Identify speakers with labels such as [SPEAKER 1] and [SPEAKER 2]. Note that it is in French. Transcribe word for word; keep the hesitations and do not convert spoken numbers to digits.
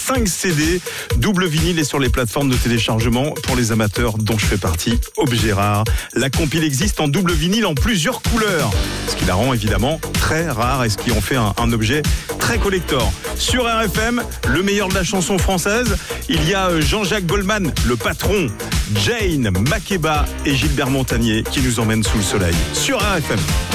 [SPEAKER 1] cinq C D, double vinyle et sur les plateformes de téléchargement pour les amateurs dont je fais partie. Objet rare. La compile existe en double vinyle en plusieurs couleurs, ce qui la rend évidemment très rare et ce qui en fait un, un objet très collector. Sur R F M, le meilleur de la chanson française, il y a Jean-Jacques Goldman, le patron, Jane, Makeba et Gilbert Montagnier qui nous emmènent sous le soleil. Sur R F M.